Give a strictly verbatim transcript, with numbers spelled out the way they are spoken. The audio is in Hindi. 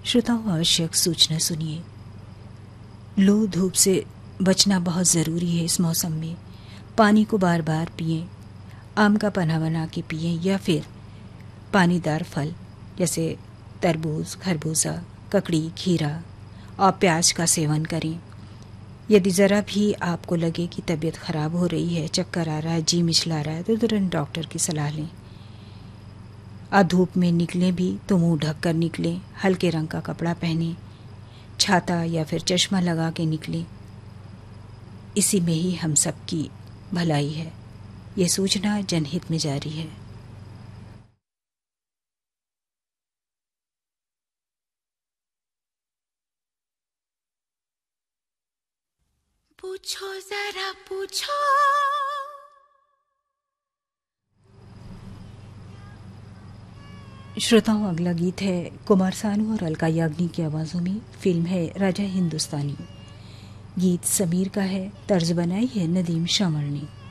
श्रोताओं, आवश्यक सूचना सुनिए। लू धूप से बचना बहुत ज़रूरी है इस मौसम में। पानी को बार बार पिएं। आम का पन्ना बना के पिएं या फिर पानीदार फल जैसे तरबूज, खरबूजा, ककड़ी, खीरा और प्याज का सेवन करें। यदि ज़रा भी आपको लगे कि तबीयत ख़राब हो रही है, चक्कर आ रहा है, जी मिचला रहा है, तो तुरंत डॉक्टर की सलाह लें। और धूप में निकलें भी तो मुंह ढक कर निकलें, हल्के रंग का कपड़ा पहनें, छाता या फिर चश्मा लगा के निकलें। इसी में ही हम सबकी भलाई है। ये सूचना जनहित में जारी है। पूछो जरा पूछो। श्रोताओं, अगला गीत है कुमार सानू और अलका याग्निक की आवाज़ों में। फिल्म है राजा हिंदुस्तानी। गीत समीर का है, तर्ज बनाई है नदीम शामल ने।